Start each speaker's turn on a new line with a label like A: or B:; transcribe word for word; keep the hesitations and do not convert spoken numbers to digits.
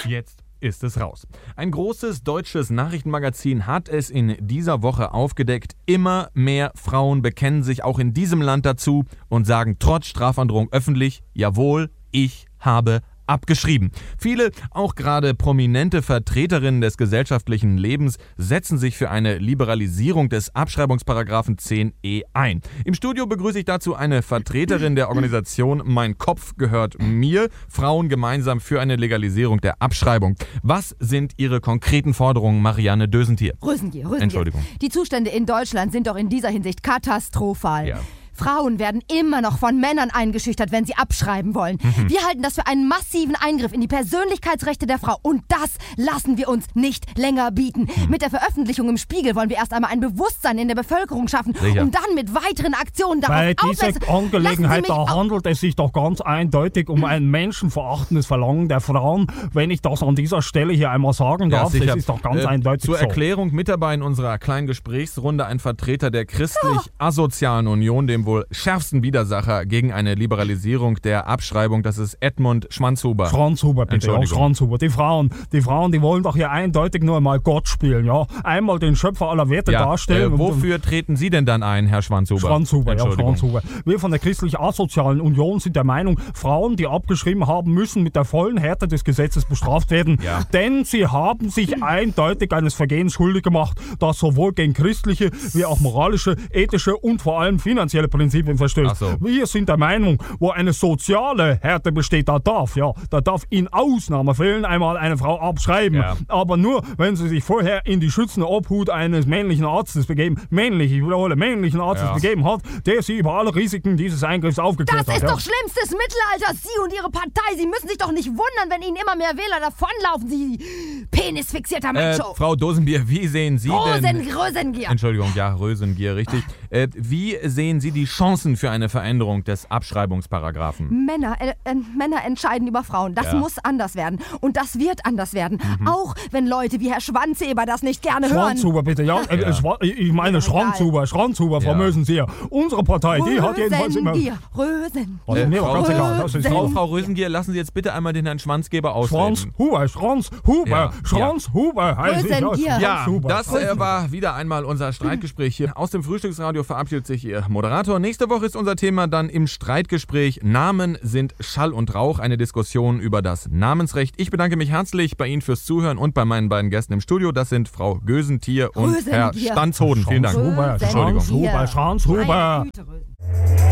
A: Jetzt ist es raus. Ein großes deutsches Nachrichtenmagazin hat es in dieser Woche aufgedeckt. Immer mehr Frauen bekennen sich auch in diesem Land dazu und sagen trotz Strafandrohung öffentlich, jawohl, ich habe abgeschrieben. Viele, auch gerade prominente Vertreterinnen des gesellschaftlichen Lebens, setzen sich für eine Liberalisierung des Abschreibungsparagraphen zehn e ein. Im Studio begrüße ich dazu eine Vertreterin der Organisation Mein Kopf gehört mir, Frauen gemeinsam für eine Legalisierung der Abschreibung. Was sind Ihre konkreten Forderungen, Marianne Dösentier?
B: Rösengier, Rösengier.
A: Entschuldigung.
B: Die Zustände in Deutschland sind doch in dieser Hinsicht katastrophal.
A: Ja.
B: Frauen werden immer noch von Männern eingeschüchtert, wenn sie abschreiben wollen. Mhm. Wir halten das für einen massiven Eingriff in die Persönlichkeitsrechte der Frau. Und das lassen wir uns nicht länger bieten. Mhm. Mit der Veröffentlichung im Spiegel wollen wir erst einmal ein Bewusstsein in der Bevölkerung schaffen,
A: Sicher.
B: um dann mit weiteren Aktionen darauf
C: Bei
B: aufmerksam...
C: dieser Angelegenheit da handelt es sich doch ganz eindeutig um ein menschenverachtendes Verlangen der Frauen. Wenn ich das an dieser Stelle hier einmal sagen darf,
A: ja,
C: das ist doch ganz
A: äh,
C: eindeutig
A: Zur
C: so.
A: Erklärung mit dabei in unserer kleinen Gesprächsrunde ein Vertreter der christlich-asozialen Union, dem wohl schärfsten Widersacher gegen eine Liberalisierung der Abschreibung. Das ist Edmund Schwanzhuber.
C: Schranzhuber, bitte, ja, Schranzhuber. Die Frauen, die Frauen, die wollen doch hier eindeutig nur mal Gott spielen, ja. Einmal den Schöpfer aller Werte
A: ja,
C: darstellen.
A: Äh, wofür und, treten Sie denn dann ein, Herr Schwanzhuber?
C: Schranzhuber, ja, Schranzhuber. Wir von der christlich-asozialen Union sind der Meinung, Frauen, die abgeschrieben haben, müssen mit der vollen Härte des Gesetzes bestraft werden. Ja. Denn sie haben sich eindeutig eines Vergehens schuldig gemacht, das sowohl gegen christliche wie auch moralische, ethische und vor allem finanzielle Prinzipien verstößt. So. Wir sind der Meinung, wo eine soziale Härte besteht, da darf, ja, da darf in Ausnahmefällen einmal eine Frau abschreiben. Ja. Aber nur, wenn sie sich vorher in die schützende Obhut eines männlichen Arztes begeben, männlich, ich wiederhole, männlichen Arztes ja. begeben hat, der sie über alle Risiken dieses Eingriffs aufgeklärt hat.
B: Das ist
C: hat,
B: doch ja. schlimmstes Mittelalter. Sie und Ihre Partei, Sie müssen sich doch nicht wundern, wenn Ihnen immer mehr Wähler davonlaufen, Sie penisfixierter Macho.
A: Äh, Frau Dosenbier, wie sehen Sie
B: Rosen,
A: denn...
B: Rösengier.
A: Entschuldigung, ja, Rösengier, richtig. Äh, wie sehen Sie die Chancen für eine Veränderung des Abschreibungsparagraphen?
B: Männer, äh, äh, Männer entscheiden über Frauen. Das ja. muss anders werden. Und das wird anders werden. Mhm. Auch wenn Leute wie Herr Schwanzhuber das nicht gerne hören.
C: Schranzhuber, bitte, ja. ja. Äh, ich meine Schranzhuber, Schranzhuber, Frau ja. Mösensier. Unsere Partei, die hat jedenfalls immer...
B: Rösen.
C: Also, nee,
A: Frau,
C: ganz egal. Das ist
A: Frau, Frau Rösengier, lassen Sie jetzt bitte einmal den Herrn Schwanzgeber ausreden.
C: Schranzhuber, Schranzhuber,
A: ja.
C: Schranzhuber.
B: Rösengier.
A: Ja, das äh, war wieder einmal unser Streitgespräch hier. Aus dem Frühstücksradio verabschiedet sich Ihr Moderator. Nächste Woche ist unser Thema dann im Streitgespräch. Namen sind Schall und Rauch, eine Diskussion über das Namensrecht. Ich bedanke mich herzlich bei Ihnen fürs Zuhören und bei meinen beiden Gästen im Studio. Das sind Frau Gösentier und
B: Rösengier.
A: Herr Stanzhoden. Vielen Dank.
C: Schranzhuber, Schranzhuber, Schranzhuber.